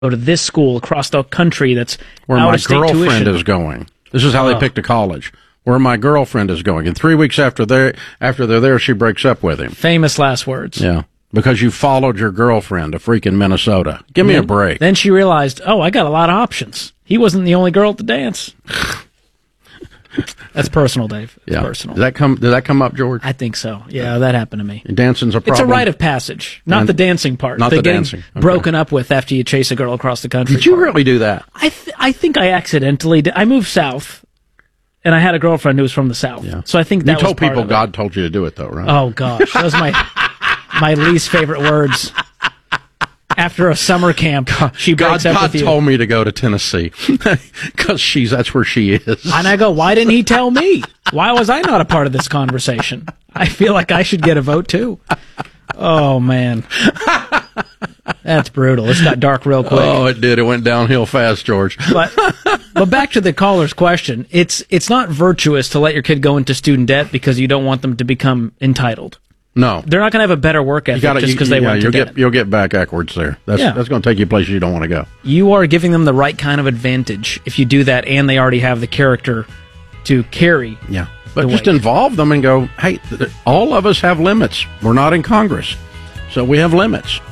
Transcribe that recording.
go to this school across the country that's where my out-of-state girlfriend tuition. is going. This is how they picked a college. Where my girlfriend is going. And 3 weeks after they're there, she breaks up with him. Famous last words. Yeah. Because you followed your girlfriend to freaking Minnesota. Give me a break. Then she realized, oh, I got a lot of options. He wasn't the only girl at the dance. That's personal, Dave. It's personal. Did that come up, George? I think so. Yeah, that happened to me. Dancing's a problem. It's a rite of passage, not the dancing part. Not the getting dancing. Okay. broken up with after you chase a girl across the country. Did you really do that? I think I accidentally did. I moved south, and I had a girlfriend who was from the south. Yeah. So I think that you told was part people of God it. told you to do it, though, right? Oh, gosh. Those are my least favorite words. After a summer camp, she breaks up with you. God told me to go to Tennessee because that's where she is. And I go, why didn't he tell me? Why was I not a part of this conversation? I feel like I should get a vote too. Oh, man. That's brutal. This got dark real quick. Oh, it did. It went downhill fast, George. But back to the caller's question. It's not virtuous to let your kid go into student debt because you don't want them to become entitled. No. They're not going to have a better work ethic just because they went to debt. You'll get back backwards there. That's going to take you places you don't want to go. You are giving them the right kind of advantage if you do that, and they already have the character to carry. Yeah. But just involve them and go, hey, all of us have limits. We're not in Congress, so we have limits.